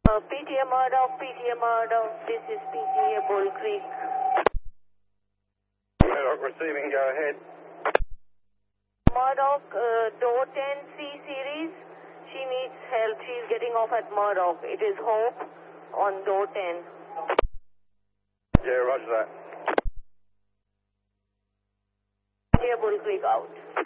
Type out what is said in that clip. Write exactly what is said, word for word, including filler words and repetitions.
Uh, P T A Murdoch, P T A Murdoch, this is P T A Bull Creek. Murdoch receiving, go ahead. Murdoch, uh, door ten C series. She needs help. She's getting off at Murdoch. It is Hope on door ten. Yeah, roger that. P T A Bull Creek out.